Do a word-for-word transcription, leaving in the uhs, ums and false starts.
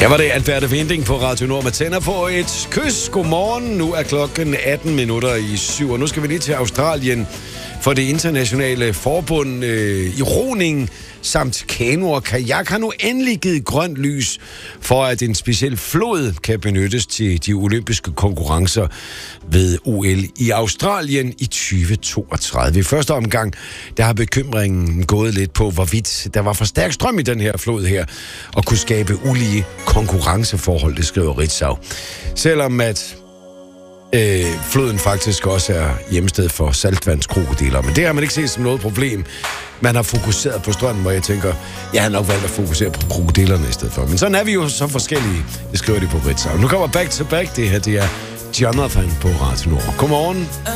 Her var det Alberte Vinding på Radio Nord med tænder på et kys. Godmorgen. Nu er klokken atten minutter i syv, og nu skal vi lige til Australien for det internationale forbund øh, i roning samt kano og kajak har nu endelig givet grønt lys for, at en speciel flod kan benyttes til de olympiske konkurrencer ved O L i Australien i tyve toogtredive. I første omgang, der har bekymringen gået lidt på, hvorvidt der var for stærk strøm i den her flod her, og kunne skabe ulige konkurrenceforhold, det skriver Ritzau. Selvom at Øh, floden faktisk også er hjemsted for saltvandskrokodiller. Men det har man ikke set som noget problem. Man har fokuseret på strømmen, hvor jeg tænker, jeg har nok valgt at fokusere på krokodillerne i stedet for. Men sådan er vi jo så forskellige, det skriver de på Ritzau. Nu kommer Back to Back, det her det er Jonathan på Radio Nord. Godmorgen.